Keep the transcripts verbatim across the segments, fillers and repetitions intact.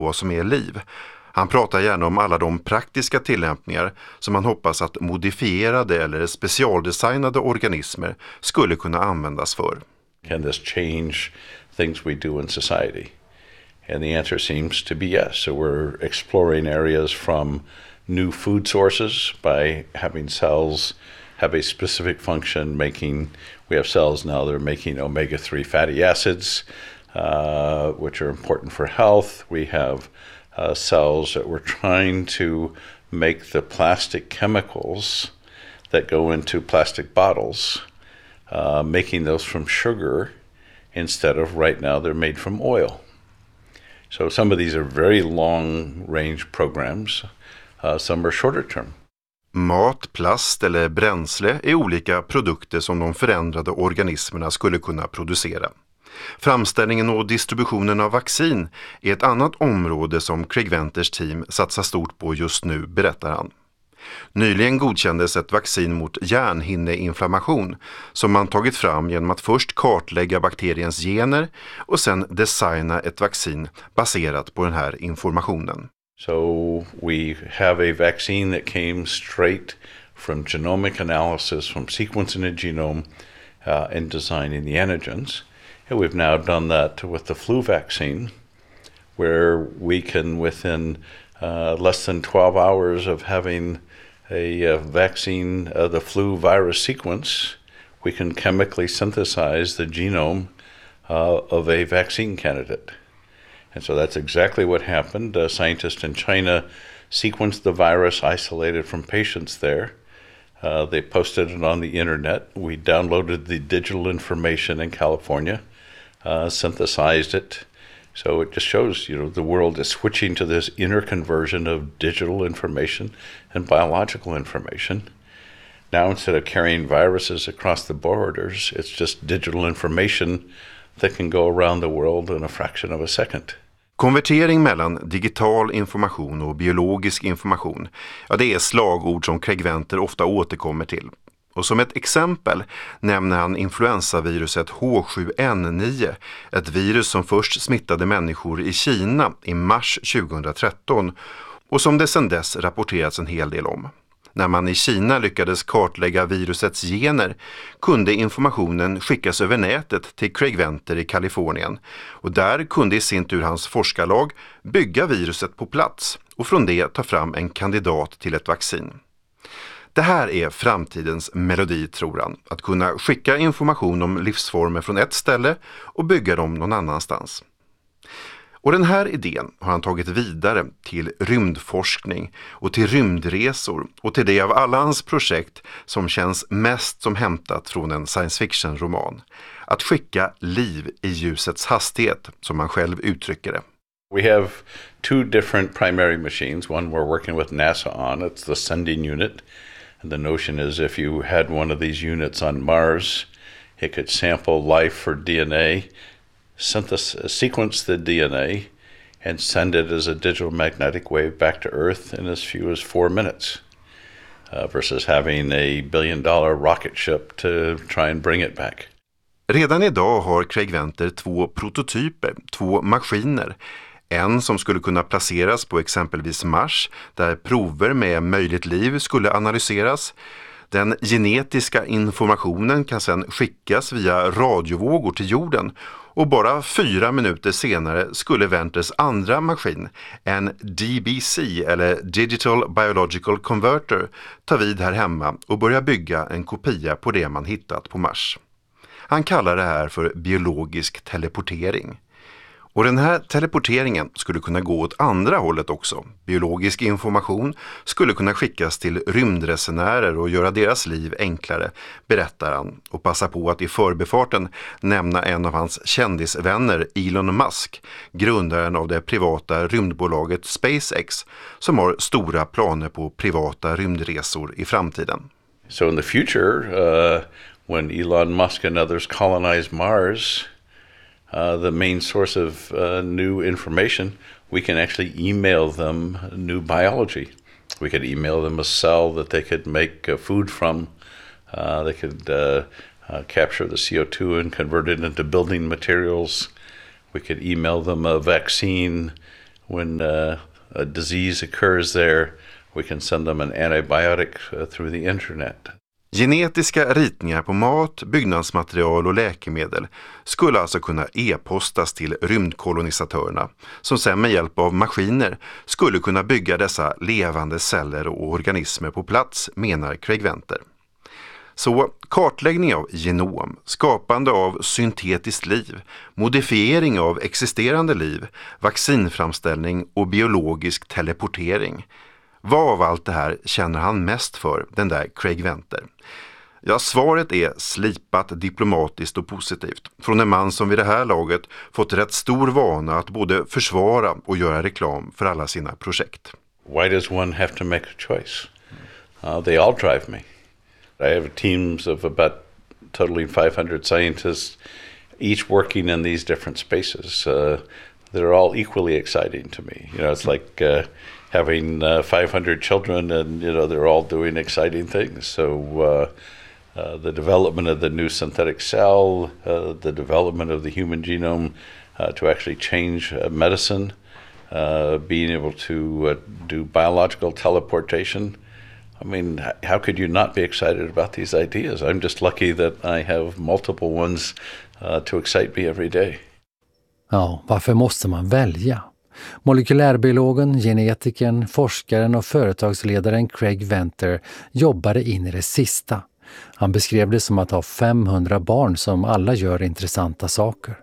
vad som är liv. Han pratar gärna om alla de praktiska tillämpningar som man hoppas att modifierade eller specialdesignade organismer skulle kunna användas för. Can this change things we do in society? And the answer seems to be yes. So we're exploring areas from new food sources by having cells have a specific function, making, we have cells now that are making omega three fatty acids, uh, which are important for health. We have uh, cells that we're trying to make the plastic chemicals that go into plastic bottles, uh, making those from sugar instead of right now they're made from oil. So some of these are very long-range programs, uh, some are shorter term. Mat, plast eller bränsle är olika produkter som de förändrade organismerna skulle kunna producera. Framställningen och distributionen av vaccin är ett annat område som Craig Venters team satsar stort på just nu, berättar han. Nyligen godkändes ett vaccin mot hjärnhinneinflammation som man tagit fram genom att först kartlägga bakteriens gener och sen designa ett vaccin baserat på den här informationen. So we have a vaccine that came straight from genomic analysis, from sequencing a genome uh, and designing the antigens. And we've now done that with the flu vaccine, where we can, within uh, less than twelve hours of having a uh, vaccine, uh, the flu virus sequence, we can chemically synthesize the genome uh, of a vaccine candidate. And so that's exactly what happened. Uh, scientists in China sequenced the virus isolated from patients there. Uh, they posted it on the internet. We downloaded the digital information in California, uh, synthesized it. So it just shows, you know, the world is switching to this interconversion of digital information and biological information. Now, instead of carrying viruses across the borders, it's just digital information that can go around the world in a fraction of a second. Konvertering mellan digital information och biologisk information, ja, det är slagord som Craig Venter ofta återkommer till. Och som ett exempel nämner han influensaviruset H sju N nio, ett virus som först smittade människor i Kina i mars tjugohundratretton och som det sedan dess rapporterats en hel del om. När man i Kina lyckades kartlägga virusets gener kunde informationen skickas över nätet till Craig Venter i Kalifornien och där kunde i sin tur hans forskarlag bygga viruset på plats och från det ta fram en kandidat till ett vaccin. Det här är framtidens melodi, tror han, att kunna skicka information om livsformer från ett ställe och bygga dem någon annanstans. Och den här idén har han tagit vidare till rymdforskning och till rymdresor och till det av alla hans projekt som känns mest som hämtat från en science fiction-roman. Att skicka liv i ljusets hastighet, som han själv uttrycker det. We have two different primary machines. One we're working with NASA on, it's the sending unit. And the notion is if you had one of these units on Mars, it could sample life for D N A, synthesize, sequence the D N A, and send it as a digital magnetic wave back to Earth in as few as four minutes, uh, versus having a billion dollar rocket ship to try and bring it back. Redan idag har Craig Venter två prototyper, två maskiner. En som skulle kunna placeras på exempelvis Mars, där prover med möjligt liv skulle analyseras. Den genetiska informationen kan sedan skickas via radiovågor till jorden och bara fyra minuter senare skulle Venters andra maskin, en D B C eller Digital Biological Converter, ta vid här hemma och börja bygga en kopia på det man hittat på Mars. Han kallar det här för biologisk teleportering. Och den här teleporteringen skulle kunna gå åt andra hållet också. Biologisk information skulle kunna skickas till rymdresenärer och göra deras liv enklare, berättar han. Och passa på att i förbifarten nämna en av hans kändisvänner, Elon Musk, grundaren av det privata rymdbolaget SpaceX, som har stora planer på privata rymdresor i framtiden. So in the future, uh, when Elon Musk and others colonize Mars, Uh, the main source of uh, new information, we can actually email them new biology. We could email them a cell that they could make uh, food from. Uh, they could uh, uh, capture the C O two and convert it into building materials. We could email them a vaccine when uh, a disease occurs there, we can send them an antibiotic uh, through the internet. Genetiska ritningar på mat, byggnadsmaterial och läkemedel skulle alltså kunna e-postas till rymdkolonisatörerna som sen med hjälp av maskiner skulle kunna bygga dessa levande celler och organismer på plats, menar Craig Venter. Så kartläggning av genom, skapande av syntetiskt liv, modifiering av existerande liv, vaccinframställning och biologisk teleportering. Vad av allt det här känner han mest för, den där Craig Venter? Ja, svaret är slipat, diplomatiskt och positivt. Från en man som vid det här laget fått rätt stor vana att både försvara och göra reklam för alla sina projekt. Why does one have to make a choice? Uh, they all drive me. I have teams of about totally five hundred scientists, each working in these different spaces. Uh, they're all equally exciting to me. You know, it's like uh, having uh, five hundred children, and you know they're all doing exciting things. So uh, uh, the development of the new synthetic cell, uh, the development of the human genome uh, to actually change uh, medicine, uh, being able to uh, do biological teleportation. I mean, how could you not be excited about these ideas? I'm just lucky that I have multiple ones uh, to excite me every day. Ja, varför måste man välja? Molekylärbiologen, genetikern, forskaren och företagsledaren Craig Venter jobbade in i det sista. Han beskrev det som att ha femhundra barn som alla gör intressanta saker.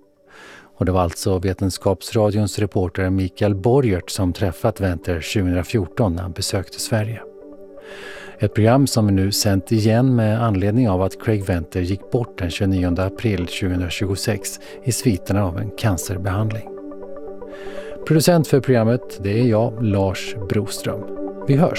Och det var alltså Vetenskapsradions reporter Mikael Borgert som träffat Venter tjugohundrafjorton när han besökte Sverige. Ett program som vi nu sänt igen med anledning av att Craig Venter gick bort den tjugonionde april tjugohundratjugosex i sviterna av en cancerbehandling. Producent för programmet, det är jag, Lars Broström. Vi hörs!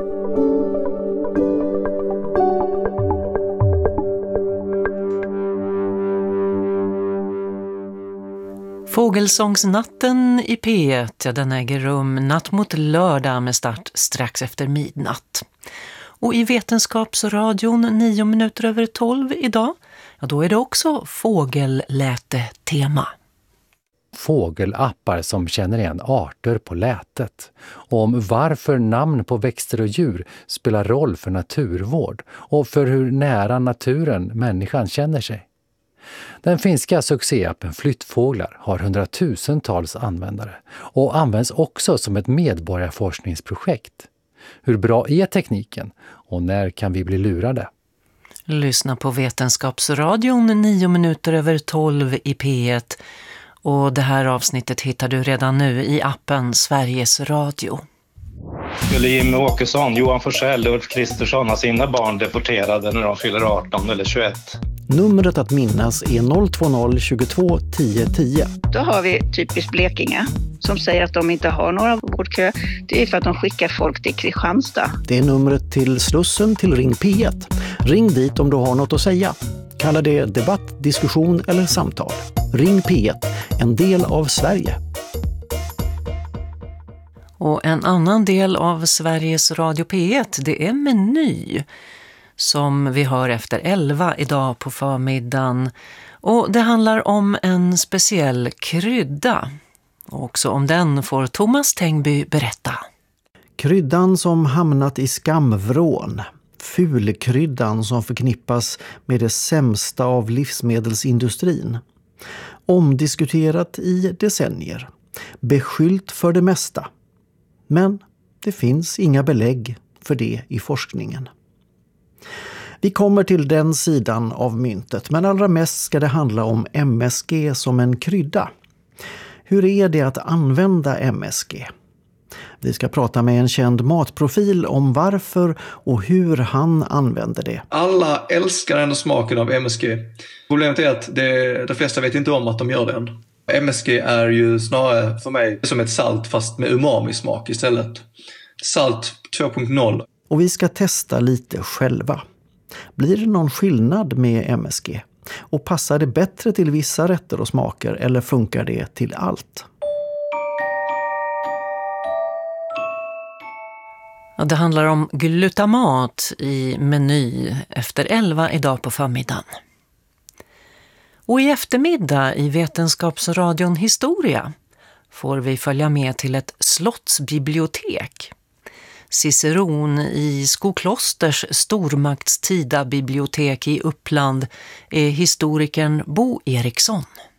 Fågelsångsnatten i P ett, ja, den äger rum natt mot lördag med start strax efter midnatt. Och i Vetenskapsradion nio minuter över tolv idag, ja, då är det också fågelläte-tema. Fågelappar som känner igen arter på lätet. Och om varför namn på växter och djur spelar roll för naturvård och för hur nära naturen människan känner sig. Den finska succéappen Flyttfåglar har hundratusentals användare och används också som ett medborgarforskningsprojekt. Hur bra är tekniken och när kan vi bli lurade? Lyssna på Vetenskapsradion nio minuter över tolv i P ett. Och det här avsnittet hittar du redan nu i appen Sveriges Radio. Skulle Jimmy Åkesson, Johan Forsell och Ulf Kristersson ha sina barn deporterade när de fyller arton eller tjugoett? Numret att minnas är noll två noll tjugotvå tio tio. Då har vi typiskt Blekinge som säger att de inte har några vårdkö. Det är för att de skickar folk till Kristianstad. Det är numret till Slussen till Ring P ett. Ring dit om du har något att säga. Kalla det debatt, diskussion eller samtal. Ring P ett, en del av Sverige. Och en annan del av Sveriges Radio P ett, det är Meny som vi hör efter elva idag på förmiddagen. Och det handlar om en speciell krydda. Och också om den får Thomas Tengby berätta. Kryddan som hamnat i skamvrån. Fulkryddan som förknippas med det sämsta av livsmedelsindustrin. Omdiskuterat i decennier. Beskyllt för det mesta. Men det finns inga belägg för det i forskningen. Vi kommer till den sidan av myntet, men allra mest ska det handla om M S G som en krydda. Hur är det att använda M S G? Vi ska prata med en känd matprofil om varför och hur han använder det. Alla älskar ändå smaken av M S G. Problemet är att det, de flesta vet inte om att de gör den. M S G är ju snarare för mig som ett salt fast med umami-smak istället. Salt två punkt noll. Och vi ska testa lite själva. Blir det någon skillnad med M S G? Och passar det bättre till vissa rätter och smaker eller funkar det till allt? Ja, det handlar om glutamat i Meny efter elva idag på förmiddagen. Och i eftermiddag i Vetenskapsradion Historia. får vi följa med till ett slottsbibliotek. Ciceron i Skoklosters stormaktstida bibliotek i Uppland är historikern Bo Eriksson.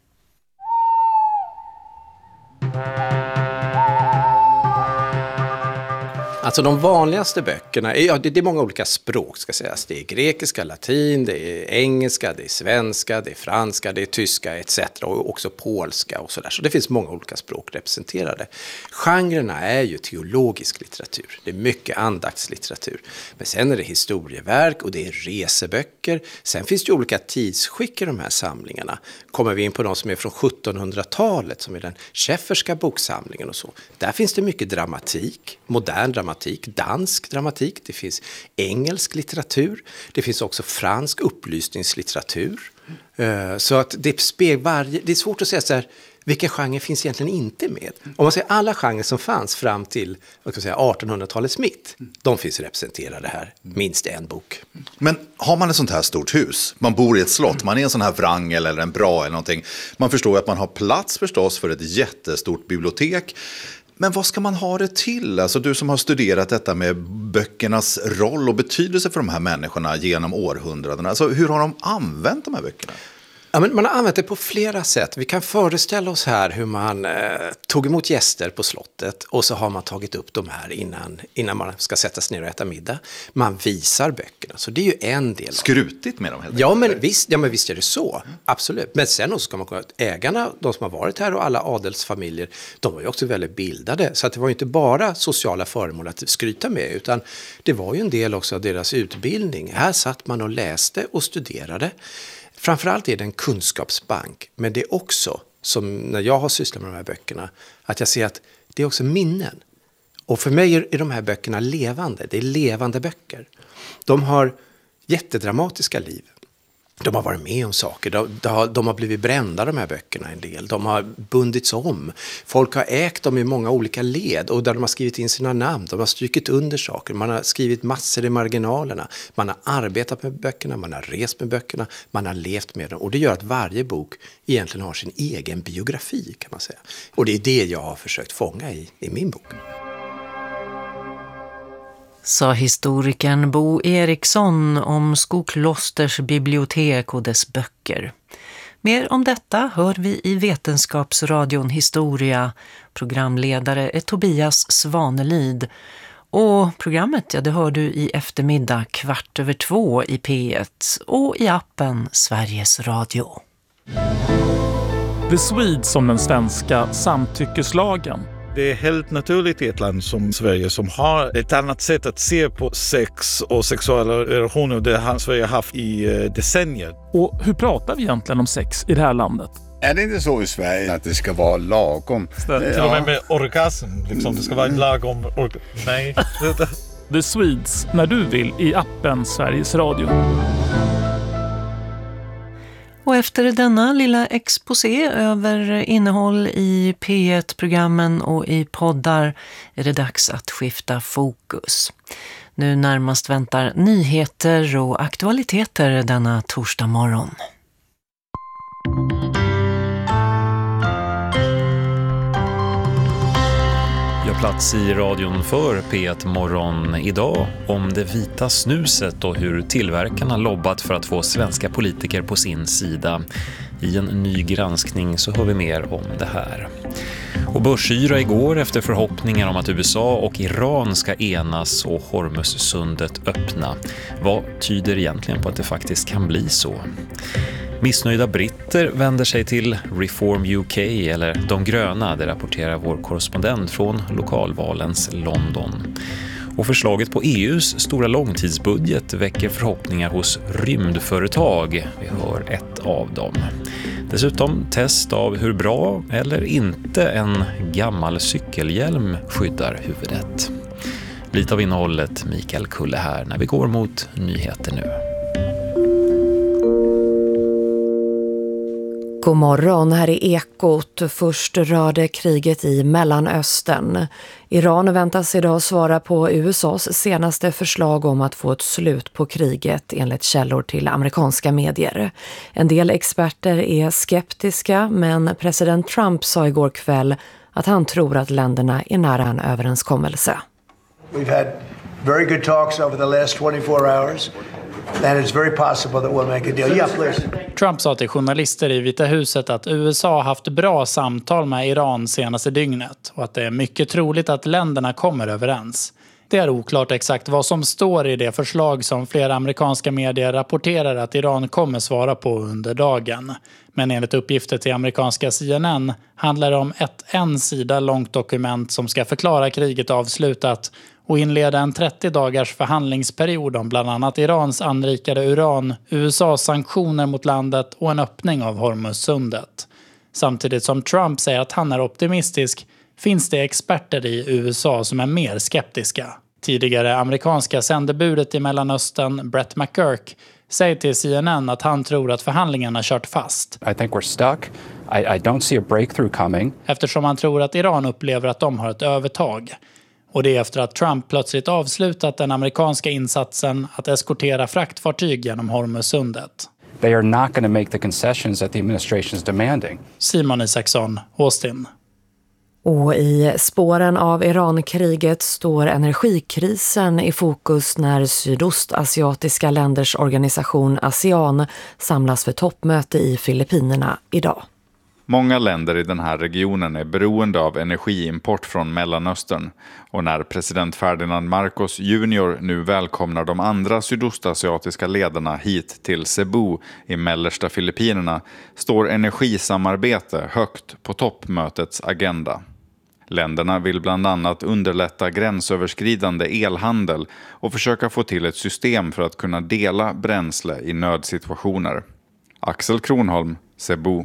Alltså de vanligaste böckerna, ja, det är många olika språk ska sägas. Det är grekiska, latin, det är engelska, det är svenska, det är franska, det är tyska et cetera. Och också polska och sådär. Så det finns många olika språk representerade. Genrerna är ju teologisk litteratur. Det är mycket andaktslitteratur. Men sen är det historieverk och det är reseböcker. Sen finns det ju olika tidsskick i de här samlingarna. Kommer vi in på de som är från sjuttonhundratalet som är den Schefferska boksamlingen och så. Där finns det mycket dramatik, modern dramatik. Dansk dramatik, det finns engelsk litteratur, det finns också fransk upplysningslitteratur. Mm. Så att det speglar varje, det är svårt att säga så här, vilka genre finns egentligen inte med? Om man säger alla genrer som fanns fram till vad ska jag säga, artonhundratalets mitt, de finns representerade här, minst en bok. Men har man ett sånt här stort hus, man bor i ett slott, man är en sån här vrangel eller en bra eller någonting, man förstår att man har plats förstås för ett jättestort bibliotek. Men vad ska man ha det till? Alltså du som har studerat detta med böckernas roll och betydelse för de här människorna genom århundradena. Alltså hur har de använt de här böckerna? Ja, men man har använt det på flera sätt. Vi kan föreställa oss här hur man eh, tog emot gäster på slottet och så har man tagit upp de här innan, innan man ska sätta sig ner och äta middag. Man visar böckerna, så det är ju en del. Skrutigt med dem helt ja men, visst, ja men visst är det så, absolut. Men sen också ska man komma att ägarna, de som har varit här och alla adelsfamiljer, de var ju också väldigt bildade. Så att det var ju inte bara sociala föremål att skryta med, utan det var ju en del också av deras utbildning. Här satt man och läste och studerade. Framförallt är det en kunskapsbank, men det är också, som när jag har sysslat med de här böckerna, att jag ser att det är också minnen. Och för mig är de här böckerna levande, det är levande böcker. De har jättedramatiska liv. De har varit med om saker, de, de, har, de har blivit brända de här böckerna en del, de har bundits om. Folk har ägt dem i många olika led och där de har skrivit in sina namn, de har strykit under saker, man har skrivit massor i marginalerna, man har arbetat med böckerna, man har rest med böckerna, man har levt med dem och det gör att varje bok egentligen har sin egen biografi kan man säga. Och det är det jag har försökt fånga i, i min bok. Sa historikern Bo Eriksson om Skoklosters bibliotek och dess böcker. Mer om detta hör vi i Vetenskapsradion Historia. Programledare är Tobias Svanelid. Och programmet, ja, det hör du i eftermiddag kvart över två i P ett och i appen Sveriges Radio. The Swedes som den svenska samtyckeslagen. Det är helt naturligt i ett land som Sverige som har ett annat sätt att se på sex och sexuella relationer. Det har Sverige haft i decennier. Och hur pratar vi egentligen om sex i det här landet? Är det inte så i Sverige att det ska vara lagom? Ställ, till och med med orgasm. Liksom, det ska vara lagom. Orga- Nej. The Swedes när du vill i appen Sveriges Radio. Och efter denna lilla exposé över innehåll i P ett-programmen och i poddar är det dags att skifta fokus. Nu närmast väntar nyheter och aktualiteter denna torsdag morgon. Jag plats i radion för P ett morgon idag om det vita snuset och hur tillverkarna lobbat för att få svenska politiker på sin sida. I en ny granskning så hör vi mer om det här. Och börsyra igår efter förhoppningar om att U S A och Iran ska enas och Hormuzsundet öppna. Vad tyder egentligen på att det faktiskt kan bli så? Missnöjda britter vänder sig till Reform U K eller De gröna, det rapporterar vår korrespondent från lokalvalens London. Och förslaget på E U:s stora långtidsbudget väcker förhoppningar hos rymdföretag. Vi hör ett av dem. Dessutom test av hur bra eller inte en gammal cykelhjälm skyddar huvudet. Lite av innehållet Mikael Kulle här när vi går mot nyheter nu. God morgon, här är Ekot. Först rörde kriget i Mellanöstern. Iran väntas idag svara på U S A:s senaste förslag om att få ett slut på kriget enligt källor till amerikanska medier. En del experter är skeptiska, men president Trump sa igår kväll att han tror att länderna är nära en överenskommelse. We've had very good talks over the last twenty-four hours. And it's very possible that we'll make a deal. Yeah, please. Trump sa till journalister i Vita huset att U S A har haft bra samtal med Iran senaste dygnet och att det är mycket troligt att länderna kommer överens. Det är oklart exakt vad som står i det förslag som flera amerikanska medier rapporterar att Iran kommer svara på under dagen. Men enligt uppgifter till amerikanska C N N handlar det om ett en sida långt dokument som ska förklara kriget avslutat och inleda en trettio dagars förhandlingsperiod om bland annat Irans anrikade uran, U S A:s sanktioner mot landet och en öppning av Hormuzsundet. Samtidigt som Trump säger att han är optimistisk finns det experter i U S A som är mer skeptiska. Tidigare amerikanska sändebudet i Mellanöstern, Brett McGurk, säger till C N N att han tror att förhandlingarna kört fast. I think we're stuck. I, I don't see a breakthrough coming. Eftersom han tror att Iran upplever att de har ett övertag. Och det är efter att Trump plötsligt avslutat den amerikanska insatsen att eskortera fraktfartyg genom Hormuzsundet. They are not going to make the concessions that the administration is demanding. Simon Isaksson, Austin. Och i spåren av Irankriget står energikrisen i fokus när sydostasiatiska länders organisation ASEAN samlas för toppmöte i Filippinerna idag. Många länder i den här regionen är beroende av energiimport från Mellanöstern och när president Ferdinand Marcos junior nu välkomnar de andra sydostasiatiska ledarna hit till Cebu i mellersta Filippinerna står energisamarbete högt på toppmötets agenda. Länderna vill bland annat underlätta gränsöverskridande elhandel och försöka få till ett system för att kunna dela bränsle i nödsituationer. Axel Kronholm, Cebu.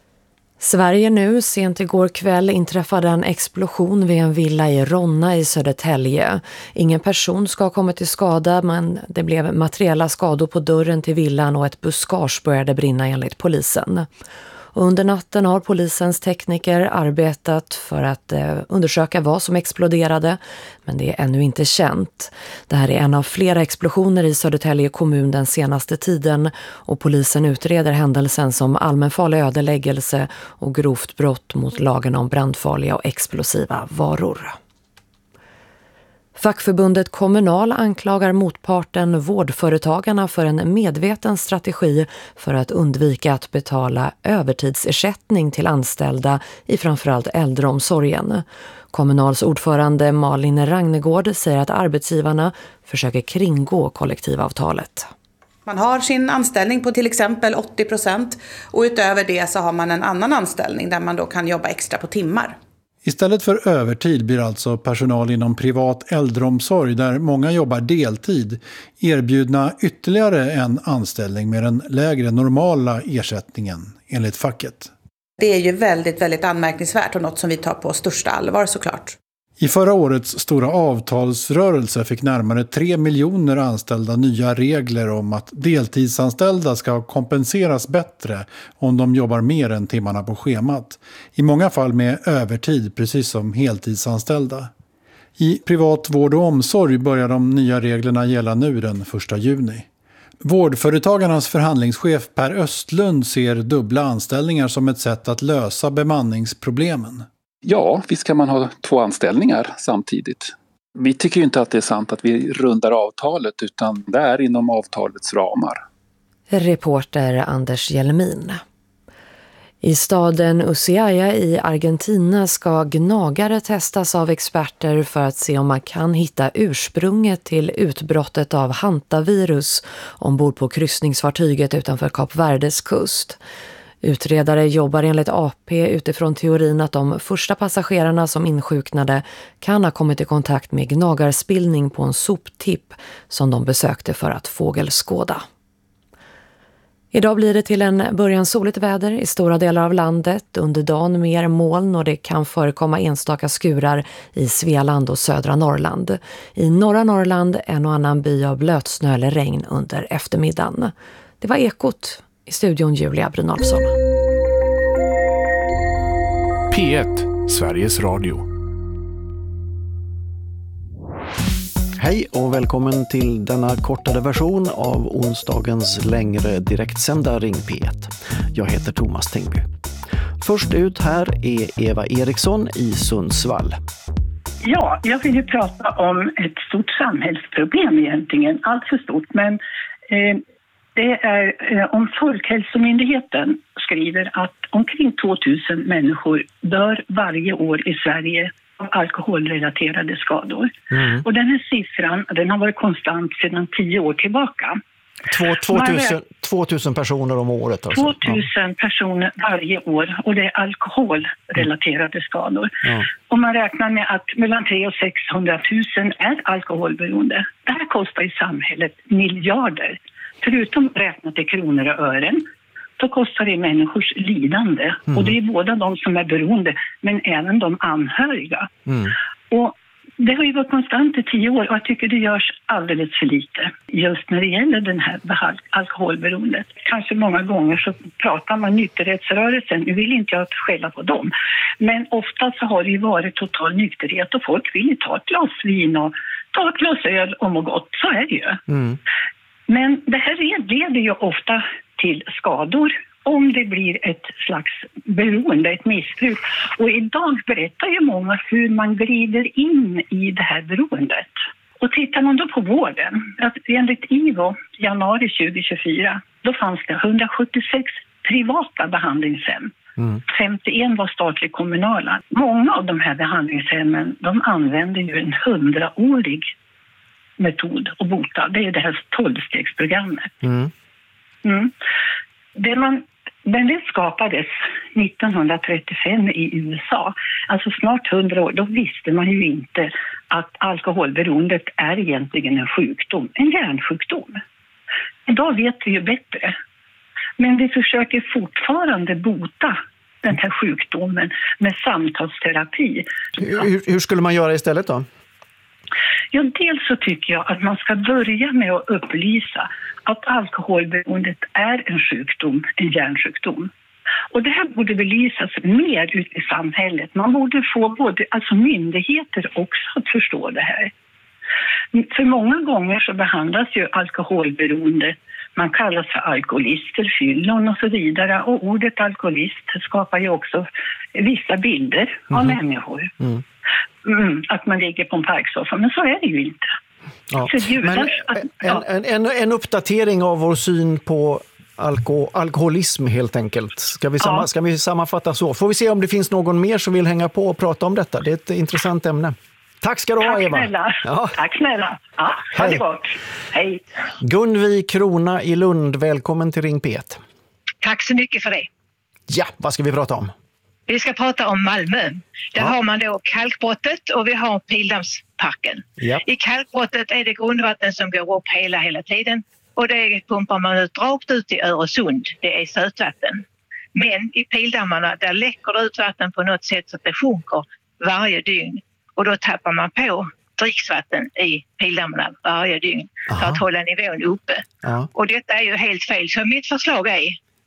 Sverige nu. Sent igår kväll inträffade en explosion vid en villa i Ronna i Södertälje. Ingen person ska ha kommit till skada, men det blev materiella skador på dörren till villan och ett buskage började brinna enligt polisen. Under natten har polisens tekniker arbetat för att eh, undersöka vad som exploderade, men det är ännu inte känt. Det här är en av flera explosioner i Södertälje kommun den senaste tiden och polisen utreder händelsen som allmänfarlig ödeläggelse och grovt brott mot lagen om brandfarliga och explosiva varor. Fackförbundet Kommunal anklagar motparten Vårdföretagarna för en medveten strategi för att undvika att betala övertidsersättning till anställda i framförallt äldreomsorgen. Kommunals ordförande Malin Ragnegård säger att arbetsgivarna försöker kringgå kollektivavtalet. Man har sin anställning på till exempel åttio procent och utöver det så har man en annan anställning där man då kan jobba extra på timmar. Istället för övertid blir alltså personal inom privat äldreomsorg där många jobbar deltid erbjudna ytterligare en anställning med den lägre normala ersättningen enligt facket. Det är ju väldigt, väldigt anmärkningsvärt och något som vi tar på största allvar såklart. I förra årets stora avtalsrörelse fick närmare tre miljoner anställda nya regler om att deltidsanställda ska kompenseras bättre om de jobbar mer än timmarna på schemat. I många fall med övertid, precis som heltidsanställda. I privat vård och omsorg börjar de nya reglerna gälla nu den första juni. Vårdföretagarnas förhandlingschef Per Östlund ser dubbla anställningar som ett sätt att lösa bemanningsproblemen. Ja, visst kan man ha två anställningar samtidigt. Vi tycker ju inte att det är sant att vi rundar avtalet utan det är inom avtalets ramar. Reporter Anders Jelmin. I staden Ushuaia i Argentina ska gnagare testas av experter för att se om man kan hitta ursprunget till utbrottet av hantavirus ombord på kryssningsfartyget utanför Kap Verdes kust. Utredare jobbar enligt A P utifrån teorin att de första passagerarna som insjuknade kan ha kommit i kontakt med gnagarspillning på en soptipp som de besökte för att fågelskåda. Idag blir det till en början soligt väder i stora delar av landet. Under dagen mer moln och det kan förekomma enstaka skurar i Svealand och södra Norrland. I norra Norrland en och annan by av blötsnö eller regn under eftermiddagen. Det var Ekot. I studion Julia Brynolfsson. P ett, Sveriges Radio. Hej och välkommen till denna kortare version av onsdagens längre direktsända Ring P ett. Jag heter Thomas Tengby. Först ut här är Eva Eriksson i Sundsvall. Ja, jag vill ju prata om ett stort samhällsproblem egentligen, allt för stort, men eh, det är eh, om Folkhälsomyndigheten skriver att omkring tvåtusen människor dör varje år i Sverige av alkoholrelaterade skador. Mm. Och den här siffran, den har varit konstant sedan tio år tillbaka. tvåtusen personer om året alltså. tvåtusen ja. Personer varje år, och det är alkoholrelaterade skador. Ja. Och man räknar med att mellan trehundra och sexhundratusen är alkoholberoende. Det här kostar i samhället miljarder. Förutom räknat i kronor och ören så kostar det människors lidande. Mm. Och det är både de som är beroende men även de anhöriga. Mm. Och det har ju varit konstant i tio år och jag tycker det görs alldeles för lite just när det gäller den här alkoholberoendet. Kanske många gånger så pratar man nykterhetsrörelsen, nu vill inte jag skälla på dem, men ofta så har det ju varit total nykterhet och folk vill ju ta ett glas vin och ta ett glas öl och må gott, så är det ju. Mm. Men det här leder ju ofta till skador om det blir ett slags beroende, ett missbruk. Och idag berättar ju många hur man glider in i det här beroendet. Och tittar man då på vården, att enligt I V O januari tjugohundratjugofyra, då fanns det hundrasjuttiosex privata behandlingshem. Mm. femtioen var statligt kommunala. Många av de här behandlingshemmen, de använder ju en hundraårig metod att bota. Det är det här tolvstegsprogrammet. Mm. Mm. Det man, men det skapades nittonhundratrettiofem i U S A, alltså snart hundra år. Då visste man ju inte att alkoholberoendet är egentligen en sjukdom, en hjärnsjukdom. Idag vet vi ju bättre. Men vi försöker fortfarande bota den här sjukdomen med samtalsterapi. Hur, hur skulle man göra istället då? Ja, dels så tycker jag att man ska börja med att upplysa att alkoholberoendet är en sjukdom, en hjärnsjukdom. Och det här borde belysas mer ut i samhället. Man borde få både alltså myndigheter också att förstå det här. För många gånger så behandlas ju alkoholberoende, man kallas för alkoholister, fyllon och så vidare. Och ordet alkoholist skapar ju också vissa bilder mm. av människor. Mm. Mm, att man ligger på en parksoffa, men så är det ju inte. Ja. Men en, ja. en, en, en uppdatering av vår syn på alko, alkoholism helt enkelt. Ska vi, samma, ja. ska vi sammanfatta så? Får vi se om det finns någon mer som vill hänga på och prata om detta. Det är ett intressant ämne. Tack ska du ha, Eva. Snälla. Ja. Tack snälla. Ja, ha det gott. Hej. Gunvi Krona i Lund, välkommen till Ring P ett. Tack så mycket för det. Ja, vad ska vi prata om? Vi ska prata om Malmö. Där ja. har man då kalkbrottet och vi har Pildammsparken. Ja. I kalkbrottet är det grundvatten som går upp hela, hela tiden. Och det pumpar man ut rakt ut i Öresund. Det är sötvatten. Men i Pildammarna där läcker det ut vatten på något sätt så att det sjunker varje dygn. Och då tappar man på dricksvatten i Pildammarna varje dygn. Aha. För att hålla nivån uppe. Ja. Och detta är ju helt fel. Så mitt förslag är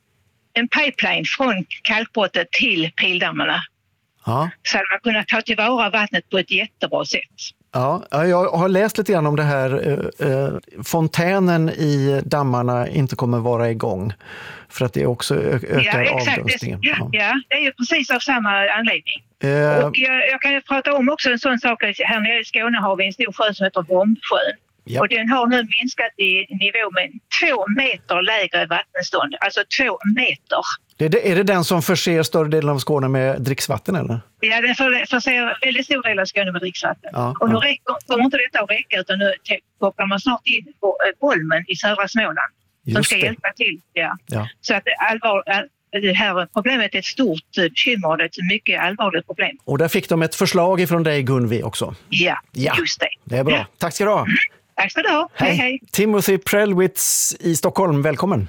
en pipeline från kalkbrottet till Pildammarna. Ja. Så att man kunna ta tillvara vattnet på ett jättebra sätt. Ja, jag har läst lite grann om det här. Eh, fontänen i dammarna inte kommer vara igång. För att det också ökar ja, avdunstningen. Ja, ja, det är ju precis av samma anledning. Eh. Och jag, jag kan ju prata om också en sån sak. Här nere i Skåne har vi en stor sjö som heter Vombsjön. Yep. Och den har nu minskat i nivå med två meter lägre vattenstånd. Alltså två meter. Det är, det, är det den som förser större delen av Skåne med dricksvatten eller? Ja, den förser väldigt stor del av Skåne med dricksvatten. Ja, och nu ja. räcker, kommer inte detta att räcka utan nu kopplar man snart in på Bolmen i södra Småland. Just som ska det. hjälpa till. Ja. Ja. Så att allvar, det här problemet är ett stort bekymmer och det är ett mycket allvarligt problem. Och där fick de ett förslag ifrån dig Gunvi också. Ja, ja. just det. Det är bra. Ja. Tack ska du ha. Mm. Tack ska du ha. Hej, hej. hej. Timothy Prellwitz i Stockholm, välkommen.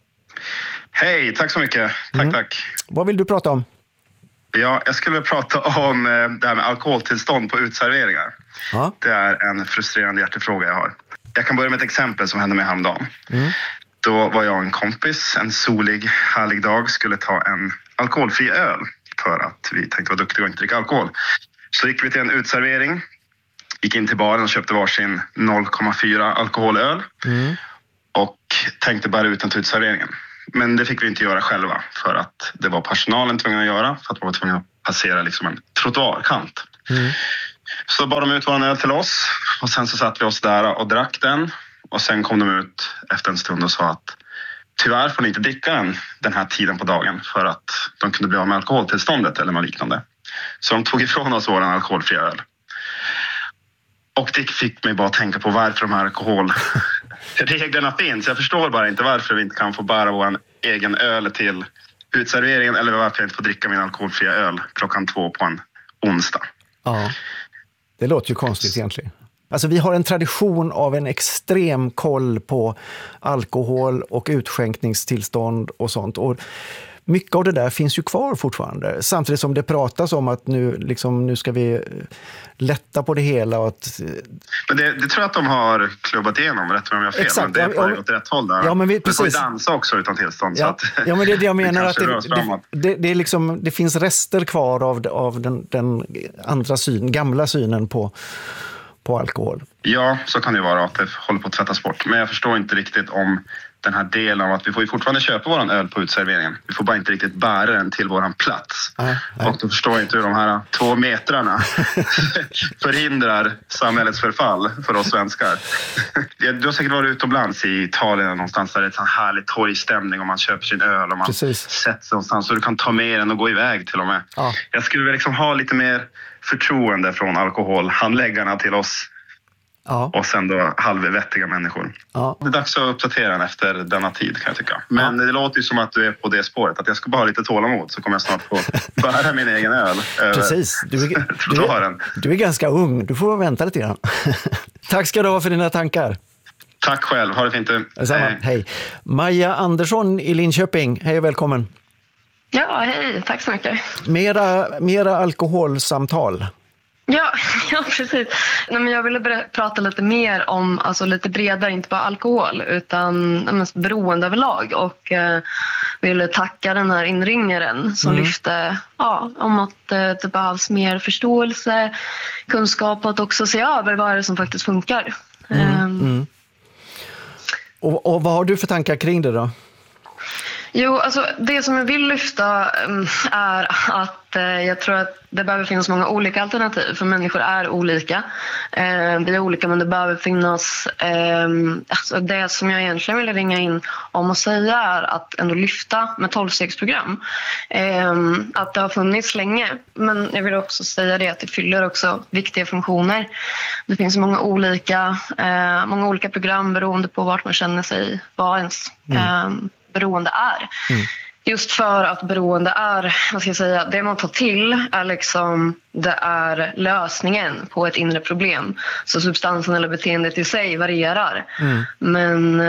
Hej, tack så mycket. Tack, mm. tack. Vad vill du prata om? Ja, jag skulle prata om det här med alkoholtillstånd på utserveringar. Ja. Det är en frustrerande hjärtefråga jag har. Jag kan börja med ett exempel som hände mig häromdagen. Mm. Då var jag en kompis, en solig, härlig dag, skulle ta en alkoholfri öl för att vi tänkte vara duktiga och inte dricka alkohol. Så gick vi till en utservering. Gick in till baren och köpte varsin noll komma fyra alkoholöl. Mm. Och tänkte bara ut den till utserveringen. Men det fick vi inte göra själva för att det var personalen tvungen att göra. För att man var tvungen att passera liksom en trottoarkant. Mm. Så bad de ut vår öl till oss och sen så satt vi oss där och drack den. Och sen kom de ut efter en stund och sa att tyvärr får ni inte dricka den den här tiden på dagen för att de kunde bli av med alkoholtillståndet eller något liknande. Så de tog ifrån oss vår alkoholfria öl. Och det fick mig bara tänka på varför de här alkoholreglerna finns. Jag förstår bara inte varför vi inte kan få bära vår egen öl till utserveringen eller varför jag inte får dricka min alkoholfria öl klockan två på en onsdag. Ja, det låter ju konstigt egentligen. Alltså vi har en tradition av en extrem koll på alkohol och utskänkningstillstånd och sånt. Och mycket av det där finns ju kvar fortfarande. Samtidigt som det pratas om att nu, liksom, nu ska vi lätta på det hela. Och att... Men det, det tror jag att de har klubbat igenom, rätt om jag har fel. Exakt. Men det är på ja, åt rätt håll där. Ja, men vi, vi får ju precis. dansa också utan tillstånd. Ja, så att ja men det är det jag menar. det att det, det, det, det, är liksom, det finns rester kvar av, av den, den andra syn, gamla synen på på alkohol. Ja, så kan det vara att det håller på att tvättas bort. Men jag förstår inte riktigt om den här delen av att vi får ju fortfarande köpa våran öl på utserveringen. Vi får bara inte riktigt bära den till våran plats. Nej, nej. Och då förstår jag inte hur de här två metrarna förhindrar samhällets förfall för oss svenskar. Du har säkert varit utomlands i Italien någonstans där det är en sån härlig torgstämning och man köper sin öl och man Precis. sätter sig någonstans så du kan ta med den och gå iväg till och med. Ja. Jag skulle väl liksom ha lite mer förtroende från alkoholhandläggarna till oss. Ja. Och sen då halvvettiga människor. Ja. Det är dags att uppdatera den efter denna tid kan jag tycka. Men ja. Det låter ju som att du är på det spåret. Att jag ska bara ha lite tålamod så kommer jag snart få bära min egen öl. Precis. Du är, du, är, du är ganska ung. Du får vänta lite grann. Tack ska du ha för dina tankar. Tack själv. Ha det fint du. Hej. Hej. Maja Andersson i Linköping. Hej och välkommen. Ja, hej. Tack så mycket. Mera, mera alkoholsamtal. Ja, ja, precis. Nej, men jag ville ber- prata lite mer om, alltså lite bredare, inte bara alkohol utan men, beroende överlag. Och eh, ville tacka den här inringaren som mm. lyfte ja, om att eh, det behövs mer förståelse, kunskap och att också se över vad är det som faktiskt funkar. Mm. Um, mm. Och, och vad har du för tankar kring det då? Jo, alltså det som jag vill lyfta är att eh, jag tror att det behöver finnas många olika alternativ för människor är olika. Eh, vi är olika men det behöver finnas, eh, alltså det som jag egentligen vill ringa in om och säga är att ändå lyfta med tolvstegsprogram. Eh, att det har funnits länge men jag vill också säga det att det fyller också viktiga funktioner. Det finns många olika, eh, många olika program beroende på vart man känner sig, vad ens mm. eh, beroende är. Mm. Just för att beroende är, vad ska jag säga, det man tar till är liksom, det är lösningen på ett inre problem. Så substansen eller beteendet i sig varierar. Mm. Men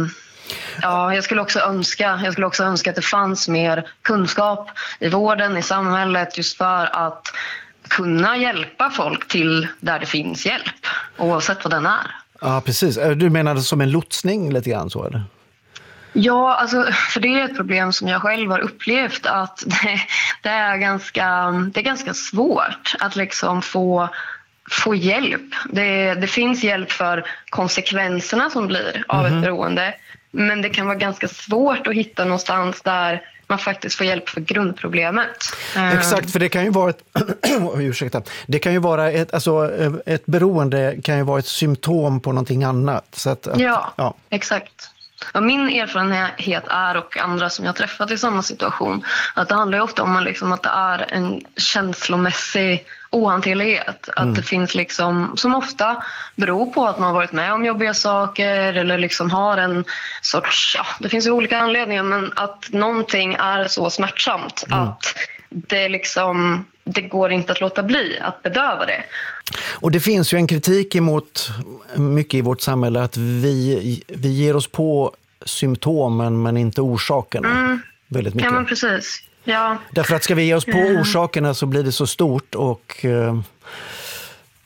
ja, jag skulle också önska, jag skulle också önska att det fanns mer kunskap i vården, i samhället, just för att kunna hjälpa folk till där det finns hjälp, oavsett vad den är. Ja, precis. Du menar som en lotsning lite grann så, eller? Ja, alltså, för det är ett problem som jag själv har upplevt att det, det, är, ganska, det är ganska svårt att liksom få, få hjälp. Det, det finns hjälp för konsekvenserna som blir av mm-hmm. ett beroende. Men det kan vara ganska svårt att hitta någonstans där man faktiskt får hjälp för grundproblemet. Exakt, för det kan ju vara ett, ursäkta, det kan ju vara ett, alltså, ett beroende kan ju vara ett symptom på någonting annat. Så att, att, ja, ja, exakt. Och min erfarenhet är, och andra som jag träffat i samma situation, att det handlar ju ofta om liksom att det är en känslomässig ohanterlighet. Att mm. det finns liksom, som ofta beror på att man har varit med om jobbiga saker eller liksom har en sorts, ja, det finns ju olika anledningar, men att någonting är så smärtsamt mm. att det liksom, det går inte att låta bli att bedöva det. Och det finns ju en kritik emot mycket i vårt samhälle att vi, vi ger oss på symptomen men inte orsakerna. Mm. Väldigt mycket. Ja, men precis. Ja. Därför att ska vi ge oss på mm. orsakerna så blir det så stort och eh,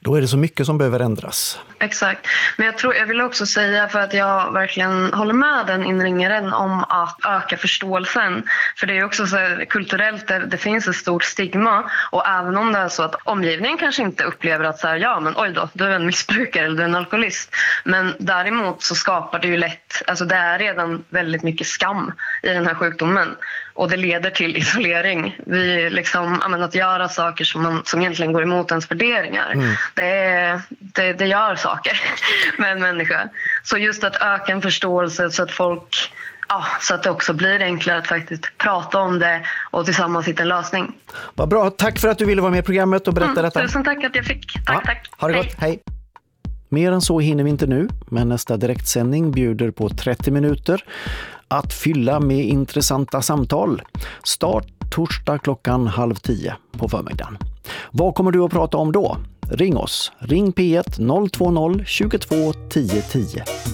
Då är det så mycket som behöver ändras. Exakt. Men jag tror jag vill också säga, för att jag verkligen håller med den inringaren om att öka förståelsen. För det är också så här, kulturellt, det, det finns ett stort stigma. Och även om det är så att omgivningen kanske inte upplever att så här, ja men oj då, du är en missbrukare eller du är en alkoholist. Men däremot så skapar det ju lätt, alltså det är redan väldigt mycket skam i den här sjukdomen. Och det leder till isolering. Vi liksom, menar, att göra saker som, man, som egentligen går emot ens värderingar. Mm. Det, det, det gör saker med en människa. Så just att öka en förståelse så att folk, ja, så att det också blir enklare att faktiskt prata om det och tillsammans hitta en lösning. Vad bra, tack för att du ville vara med i programmet och berätta mm, detta. Tusen tack att jag fick. Tack, ja, tack. Ha det gott, hej. Mer än så hinner vi inte nu, men nästa direktsändning bjuder på trettio minuter att fylla med intressanta samtal. Start torsdag klockan halv tio på förmiddagen. Vad kommer du att prata om då? Ring oss. Ring P ett noll två noll tjugotvå tio tio.